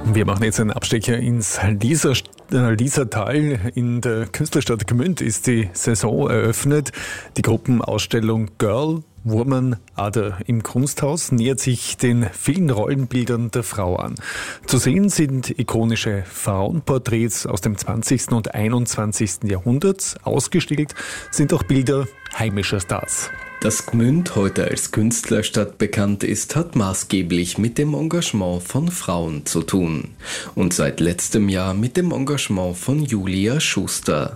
Wir machen jetzt einen Abstecher ins Liesertal. In der Künstlerstadt Gmünd ist die Saison eröffnet. Die Gruppenausstellung Girl, Woman, Other im Kunsthaus nähert sich den vielen Rollenbildern der Frau an. Zu sehen sind ikonische Frauenporträts aus dem 20. und 21. Jahrhundert. Ausgestellt sind auch Bilder heimischer Stars. Dass Gmünd heute als Künstlerstadt bekannt ist, hat maßgeblich mit dem Engagement von Frauen zu tun. Und seit letztem Jahr mit dem Engagement von Julia Schuster.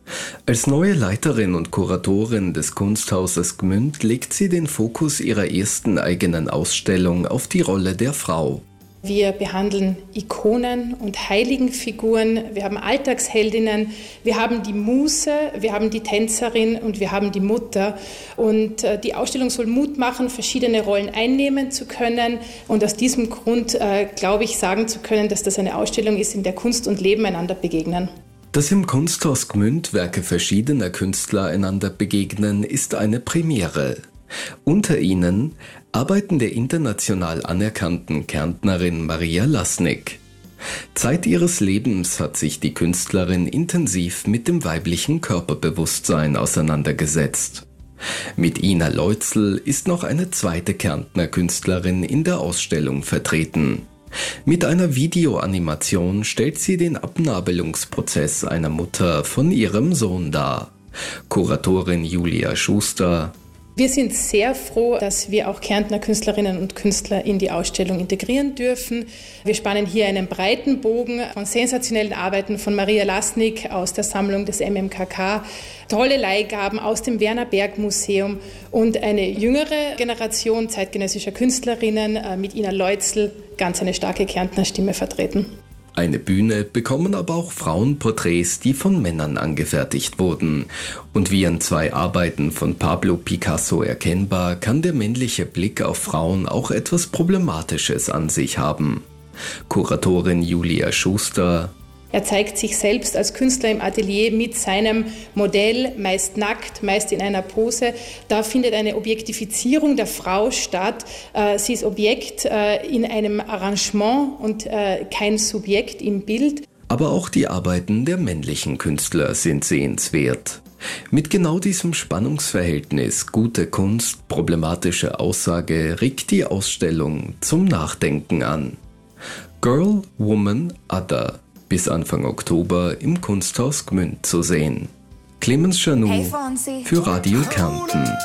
Als neue Leiterin und Kuratorin des Kunsthauses Gmünd legt sie den Fokus ihrer ersten eigenen Ausstellung auf die Rolle der Frau. Wir behandeln Ikonen und Heiligenfiguren, wir haben Alltagsheldinnen, wir haben die Muse, wir haben die Tänzerin und wir haben die Mutter. Und die Ausstellung soll Mut machen, verschiedene Rollen einnehmen zu können. Und aus diesem Grund glaube ich sagen zu können, dass das eine Ausstellung ist, in der Kunst und Leben einander begegnen. Dass im Kunsthaus Gmünd Werke verschiedener Künstler einander begegnen, ist eine Premiere. Unter ihnen Arbeiten der international anerkannten Kärntnerin Maria Lasnik. Zeit ihres Lebens hat sich die Künstlerin intensiv mit dem weiblichen Körperbewusstsein auseinandergesetzt. Mit Ina Leutzl ist noch eine zweite Kärntner Künstlerin in der Ausstellung vertreten. Mit einer Videoanimation stellt sie den Abnabelungsprozess einer Mutter von ihrem Sohn dar. Kuratorin Julia Schuster: Wir sind sehr froh, dass wir auch Kärntner Künstlerinnen und Künstler in die Ausstellung integrieren dürfen. Wir spannen hier einen breiten Bogen von sensationellen Arbeiten von Maria Lasnik aus der Sammlung des MMKK, tolle Leihgaben aus dem Werner Berg Museum und eine jüngere Generation zeitgenössischer Künstlerinnen mit Ina Leutzl, ganz eine starke Kärntner Stimme vertreten. Eine Bühne bekommen aber auch Frauenporträts, die von Männern angefertigt wurden. Und wie an zwei Arbeiten von Pablo Picasso erkennbar, kann der männliche Blick auf Frauen auch etwas Problematisches an sich haben. Kuratorin Julia Schuster: Er zeigt sich selbst als Künstler im Atelier mit seinem Modell, meist nackt, meist in einer Pose. Da findet eine Objektifizierung der Frau statt. Sie ist Objekt in einem Arrangement und kein Subjekt im Bild. Aber auch die Arbeiten der männlichen Künstler sind sehenswert. Mit genau diesem Spannungsverhältnis gute Kunst, problematische Aussage regt die Ausstellung zum Nachdenken an. Girl, Woman, Other. Bis Anfang Oktober im Kunsthaus Gmünd zu sehen. Clemens Janou für Radio Kärnten.